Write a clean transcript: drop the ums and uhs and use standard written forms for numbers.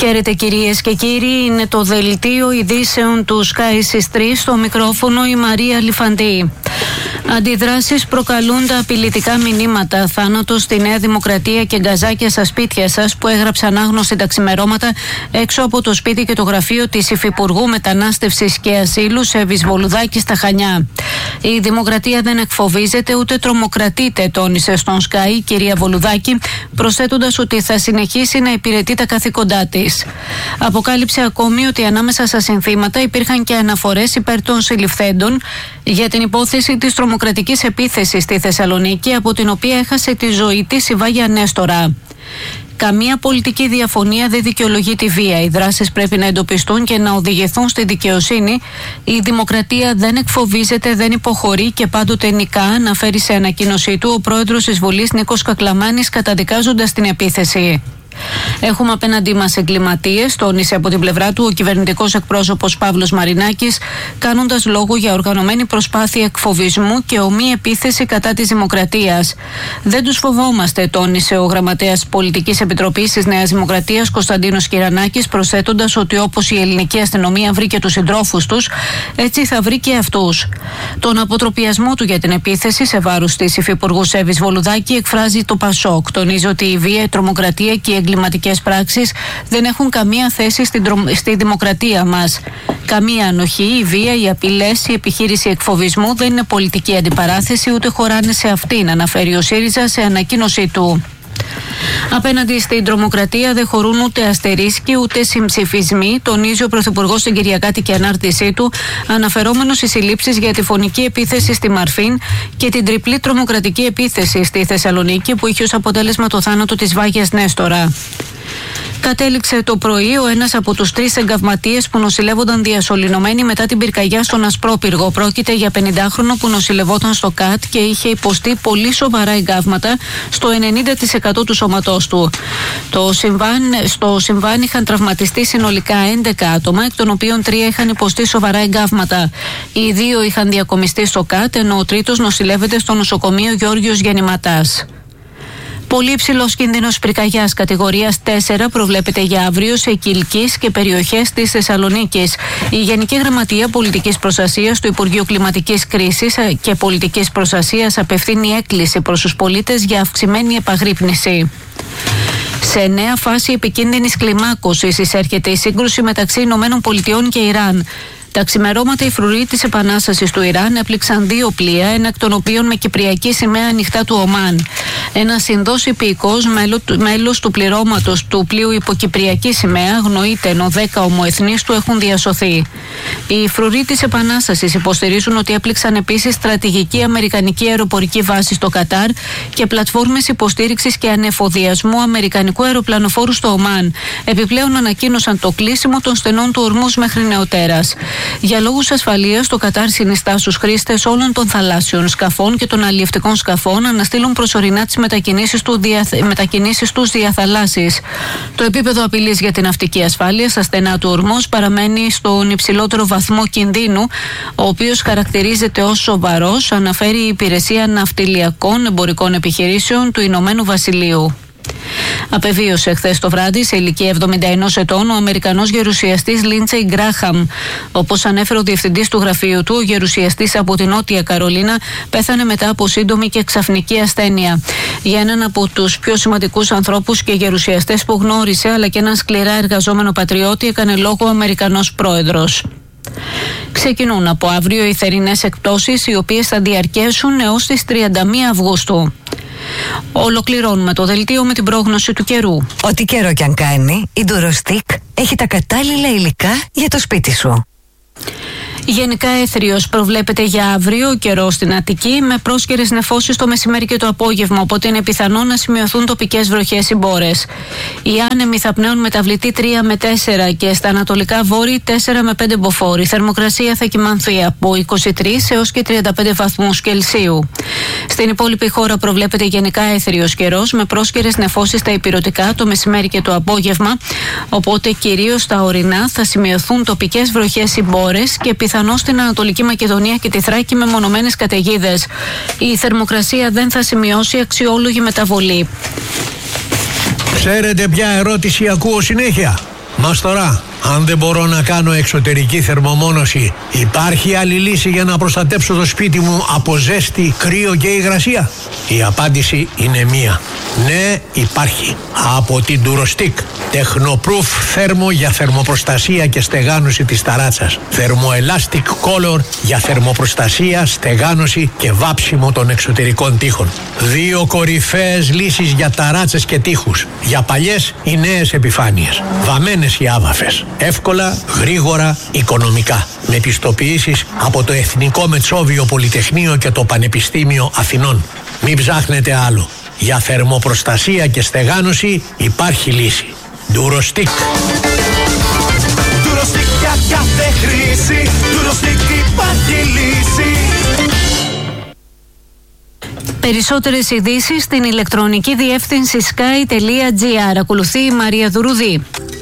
Χαίρετε κυρίες και κύριοι, είναι το δελτίο ειδήσεων του Sky 3, στο μικρόφωνο η Μαρία Λιφαντή. Αντιδράσεις προκαλούν τα απειλητικά μηνύματα θάνατος στη Νέα Δημοκρατία και γκαζάκια στα σπίτια σας που έγραψαν άγνωστοι τα ξημερώματα έξω από το σπίτι και το γραφείο της Υφυπουργού Μετανάστευσης και Ασύλου σε Βυσβολουδάκη στα Χανιά. Η Δημοκρατία δεν εκφοβίζεται ούτε τρομοκρατείται, τόνισε στον Sky η κυρία Βολουδάκη, προσθέτοντας ότι θα συνεχίσει να υπηρετεί τα καθήκοντά της. Αποκάλυψε ακόμη ότι ανάμεσα στα συνθήματα υπήρχαν και αναφορές υπέρ των συλληφθέντων για την υπόθεση της τρομοκρατικής επίθεσης στη Θεσσαλονίκη, από την οποία έχασε τη ζωή της η Βάγια Νέστορα. Καμία πολιτική διαφωνία δεν δικαιολογεί τη βία. Οι δράσεις πρέπει να εντοπιστούν και να οδηγηθούν στη δικαιοσύνη. Η Δημοκρατία δεν εκφοβίζεται, δεν υποχωρεί και πάντοτε νικά, αναφέρει σε ανακοίνωσή του ο πρόεδρος της Βουλής Νίκος Κακλαμάνης, καταδικάζοντας την επίθεση. Έχουμε απέναντί μας εγκληματίες, τόνισε από την πλευρά του ο κυβερνητικός εκπρόσωπος Παύλος Μαρινάκης, κάνοντας λόγο για οργανωμένη προσπάθεια εκφοβισμού και ομή επίθεση κατά της Δημοκρατίας. Δεν τους φοβόμαστε, τόνισε ο γραμματέας Πολιτικής Επιτροπής της Νέας Δημοκρατίας Κωνσταντίνος Κυρανάκης, προσθέτοντας ότι όπως η ελληνική αστυνομία βρήκε τους συντρόφους τους, έτσι θα βρει και αυτούς. Τον αποτροπιασμό του για την επίθεση σε βάρος της Υφυπουργού σε Βυσβολουδάκη εκφράζει το Πασόκ. Τονίζει ότι η βία, η τρομοκρατία και οι εγκληματικές πράξεις δεν έχουν καμία θέση στη δημοκρατία μας. Καμία ανοχή, η βία, οι απειλές, η επιχείρηση εκφοβισμού δεν είναι πολιτική αντιπαράθεση, ούτε χωράνε σε αυτήν, αναφέρει ο ΣΥΡΙΖΑ σε ανακοίνωσή του. Απέναντι στην τρομοκρατία δεν χωρούν ούτε αστερίσκοι ούτε συμψηφισμοί, τονίζει ο Πρωθυπουργός στην κυριακάτικη ανάρτησή του, αναφερόμενος στις συλλήψεις για τη φωνική επίθεση στη Μαρφίν και την τριπλή τρομοκρατική επίθεση στη Θεσσαλονίκη που είχε ως αποτέλεσμα το θάνατο της Βάγιας Νέστορα. Κατέληξε το πρωί ο ένας από τους 3 εγκαυματίες που νοσηλεύονταν διασωληνωμένοι μετά την πυρκαγιά στον Ασπρόπυργο. Πρόκειται για 50χρονο που νοσηλευόταν στο ΚΑΤ και είχε υποστεί πολύ σοβαρά εγκαύματα στο 90% του σώματός του. Στο συμβάν είχαν τραυματιστεί συνολικά 11 άτομα, εκ των οποίων 3 είχαν υποστεί σοβαρά εγκαύματα. Οι 2 είχαν διακομιστεί στο ΚΑΤ, ενώ ο τρίτος νοσηλεύεται στο νοσοκομείο Γιώργιος Γεννηματάς. Πολύ υψηλός κίνδυνος πυρκαγιάς κατηγορίας 4 προβλέπεται για αύριο σε Κιλκής και περιοχές της Θεσσαλονίκης. Η Γενική Γραμματεία Πολιτικής Προστασίας του Υπουργείου Κλιματικής Κρίσης και Πολιτικής Προστασίας απευθύνει έκκληση προς τους πολίτες για αυξημένη επαγρύπνηση. Σε νέα φάση επικίνδυνης κλιμάκωσης εισέρχεται η σύγκρουση μεταξύ ΗΠΑ και Ιράν. Τα ξημερώματα οι φρουροί της Επανάστασης του Ιράν έπληξαν 2 πλοία, ένα εκ των οποίων με κυπριακή σημαία ανοιχτά του Ομάν. Ένας Ινδός υπηκός, μέλος του πληρώματος του πλοίου υποκυπριακή σημαία, αγνοείται, ενώ 10 ομοεθνείς του έχουν διασωθεί. Οι φρουροί της Επανάστασης υποστηρίζουν ότι έπληξαν επίσης στρατηγική αμερικανική αεροπορική βάση στο Κατάρ και πλατφόρμες υποστήριξης και ανεφοδιασμού αμερικανικού αεροπλανοφόρου στο Ομάν. Επιπλέον ανακοίνωσαν το κλείσιμο των στενών του ορμούς μέχρι νεοτέρας. Για λόγους ασφαλείας, το Κατάρ συνιστά στους χρήστες όλων των θαλάσσιων σκαφών και των αλλιευτικών σκαφών να αναστείλουν προσωρινά τις μετακινήσεις τους διαθαλάσσης. Το επίπεδο απειλής για την ναυτική ασφάλεια στα στενά του ορμός παραμένει στον υψηλότερο βαθμό κινδύνου, ο οποίος χαρακτηρίζεται ως σοβαρός, αναφέρει η Υπηρεσία Ναυτιλιακών Εμπορικών Επιχειρήσεων του Ηνωμένου Βασιλείου. Απεβίωσε χθες το βράδυ σε ηλικία 71 ετών ο Αμερικανός γερουσιαστής Λίντσεϊ Γκράχαμ. Όπως ανέφερε ο διευθυντής του γραφείου του, ο γερουσιαστής από την Νότια Καρολίνα πέθανε μετά από σύντομη και ξαφνική ασθένεια. Για έναν από τους πιο σημαντικούς ανθρώπους και γερουσιαστές που γνώρισε, αλλά και έναν σκληρά εργαζόμενο πατριώτη, έκανε λόγο ο Αμερικανός πρόεδρος. Ξεκινούν από αύριο οι θερινές εκπτώσεις, οι οποίες θα διαρκέσουν έως τις 31 Αυγούστου. Ολοκληρώνουμε το δελτίο με την πρόγνωση του καιρού. Ό,τι καιρό κι αν κάνει, η Durostick έχει τα κατάλληλα υλικά για το σπίτι σου. Γενικά έθριος προβλέπεται για αύριο ο καιρός στην Αττική, με πρόσκαιρες νεφώσεις το μεσημέρι και το απόγευμα, οπότε είναι πιθανό να σημειωθούν τοπικές βροχές ή μπόρες. Οι άνεμοι θα πνέουν μεταβλητή 3 με 4 και στα ανατολικά βόρη 4 με 5 μποφόρ. Η θερμοκρασία θα κυμανθεί από 23 έως και 35 βαθμούς Κελσίου. Στην υπόλοιπη χώρα προβλέπεται γενικά έθριος καιρός, με πρόσκαιρες νεφώσεις στα ηπειρωτικά το μεσημέρι και το απόγευμα, οπότε κυρίως στα ορεινά θα σημειωθούν τοπικές βροχές ή μπόρες και πιθανώς στην Ανατολική Μακεδονία και τη Θράκη με μονομένες καταιγίδες. Η θερμοκρασία δεν θα σημειώσει αξιόλογη μεταβολή. Ξέρετε ποια ερώτηση ακούω συνέχεια? Μας τώρα, αν δεν μπορώ να κάνω εξωτερική θερμομόνωση, υπάρχει άλλη λύση για να προστατέψω το σπίτι μου από ζέστη, κρύο και υγρασία? Η απάντηση είναι μία. Ναι, υπάρχει. Από την Durostick. Τεχνοπρούφ θέρμο για θερμοπροστασία και στεγάνωση της ταράτσας. Thermoelastic Color για θερμοπροστασία, στεγάνωση και βάψιμο των εξωτερικών τοίχων. 2 κορυφαίες λύσεις για ταράτσες και τοίχους. Για παλιές ή νέες επιφάνειες. Βαμμένες ή άβαφες. Εύκολα, γρήγορα, οικονομικά. Με πιστοποιήσεις από το Εθνικό Μετσόβιο Πολυτεχνείο και το Πανεπιστήμιο Αθηνών. Μην ψάχνετε άλλο. Για θερμοπροστασία και στεγάνωση υπάρχει λύση. Durostick. Durostick για κάθε χρήση. Durostick υπάρχει λύση. Περισσότερες ειδήσεις στην ηλεκτρονική διεύθυνση sky.gr. Ακολουθεί η Μαρία Δουρουδή.